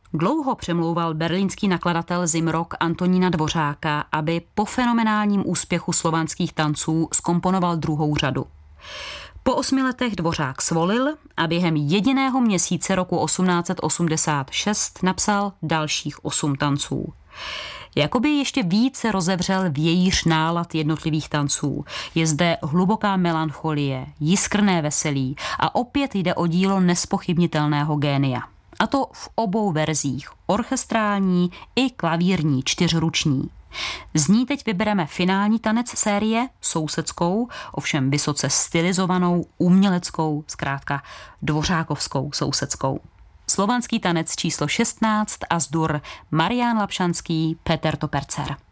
Dlouho přemlouval berlínský nakladatel Zimrock Antonína Dvořáka, aby po fenomenálním úspěchu slovanských tanců zkomponoval druhou řadu. Po 8 letech Dvořák svolil a během jediného měsíce roku 1886 napsal dalších 8 tanců. Jakoby ještě více rozevřel vějíř nálad jednotlivých tanců. Je zde hluboká melancholie, jiskrné veselí a opět jde o dílo nezpochybnitelného génia. A to v obou verzích, orchestrální i klavírní, 4ruční. Z ní teď vybereme finální tanec série, sousedskou, ovšem vysoce stylizovanou, uměleckou, zkrátka dvořákovskou sousedskou. Slovanský tanec číslo 16 a zdur Marián Lapšanský, Peter Topercer.